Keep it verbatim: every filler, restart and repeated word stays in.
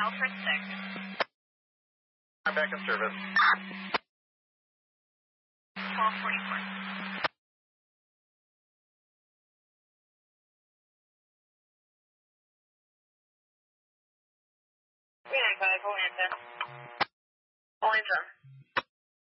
Alfred six. I'm back in service. twelve forty-four. three nine five, Atlanta. Atlanta.